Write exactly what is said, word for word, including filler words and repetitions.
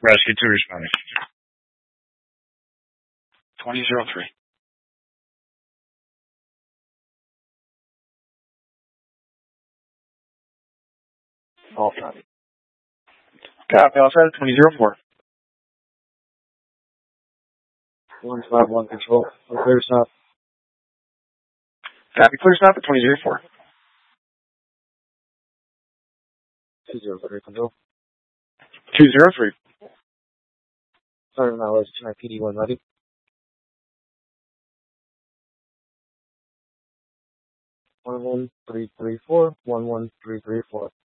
Rescue two responding. twenty zero three. All copy. Copy, all set, twenty zero four. one five one control. Clear stop. Copy, clear stop at twenty zero four. two zero three control. two zero three. Sorry, now let's try P D one ready. one one three three four, one one three three four.